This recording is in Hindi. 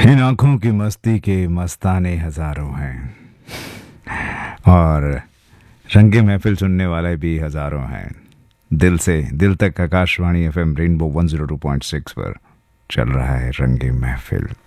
इन आंखों की मस्ती के मस्ताने हजारों हैं और रंगे महफिल सुनने वाले भी हजारों हैं। दिल से दिल तक आकाशवाणी एफएम रेनबो 102.6 पर चल रहा है रंगे महफिल।